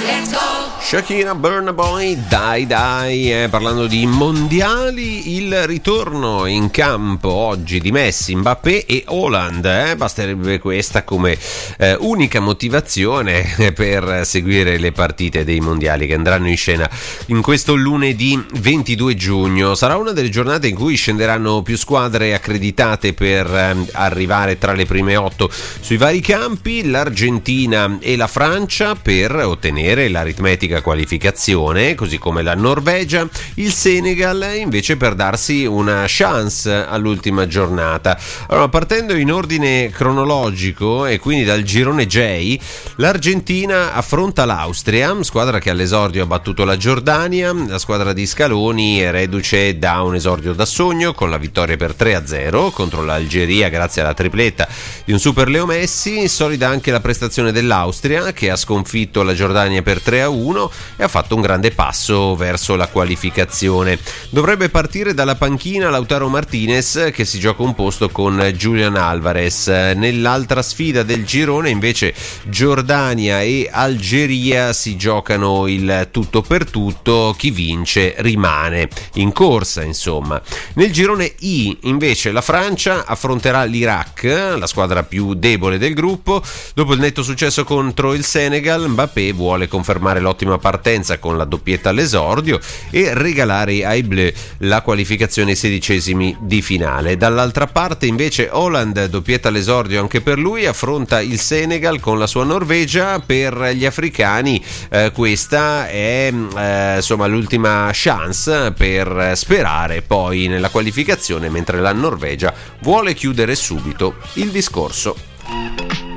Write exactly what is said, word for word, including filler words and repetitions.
Shakira, Burna Boy, dai dai, eh, parlando di mondiali, il ritorno in campo oggi di Messi, Mbappé e Haaland, eh, basterebbe questa come eh, unica motivazione per seguire le partite dei mondiali che andranno in scena in questo lunedì ventidue giugno. Sarà una delle giornate in cui scenderanno più squadre accreditate per eh, arrivare tra le prime otto sui vari campi, l'Argentina e la Francia per ottenere l'aritmetica qualificazione, così come la Norvegia, il Senegal invece per darsi una chance all'ultima giornata. Allora, partendo in ordine cronologico e quindi dal girone J, l'Argentina affronta l'Austria, squadra che all'esordio ha battuto la Giordania. La squadra di Scaloni è reduce da un esordio da sogno con la vittoria per tre a zero contro l'Algeria grazie alla tripletta di un super Leo Messi. Solida anche la prestazione dell'Austria che ha sconfitto la Giordania per tre a uno e ha fatto un grande passo verso la qualificazione. Dovrebbe partire dalla panchina Lautaro Martinez che si gioca un posto con Julian Alvarez. Nell'altra sfida del girone invece Giordania e Algeria si giocano il tutto per tutto, chi vince rimane in corsa insomma. Nel girone I invece la Francia affronterà l'Iraq, la squadra più debole del gruppo. Dopo il netto successo contro il Senegal, Mbappé vuole confermare l'ottima partenza con la doppietta all'esordio e regalare ai Bleu la qualificazione ai sedicesimi di finale. Dall'altra parte invece Haaland, doppietta all'esordio anche per lui, affronta il Senegal con la sua Norvegia. Per gli africani eh, questa è eh, insomma l'ultima chance per sperare poi nella qualificazione, mentre la Norvegia vuole chiudere subito il discorso.